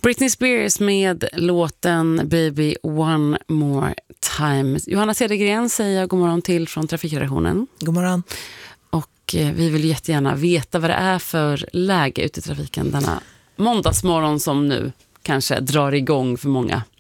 Britney Spears med låten Baby One More Time. Johanna Cedergren säger jag god morgon till från Trafikredaktionen. God morgon. Och vi vill jättegärna veta vad det är för läge ute i trafiken denna måndagsmorgon som nu kanske drar igång för många.